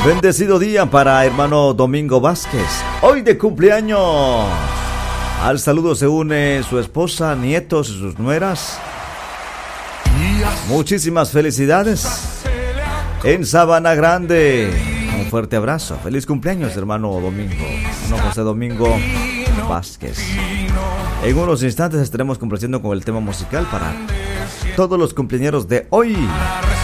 Bendecido día para hermano Domingo Vázquez, hoy de cumpleaños. Al saludo se une su esposa, nietos y sus nueras. Muchísimas felicidades en Sabana Grande. Un fuerte abrazo. Feliz cumpleaños, hermano Domingo. No, José Domingo Vázquez. En unos instantes estaremos complaciendo con el tema musical para todos los cumpleañeros de hoy.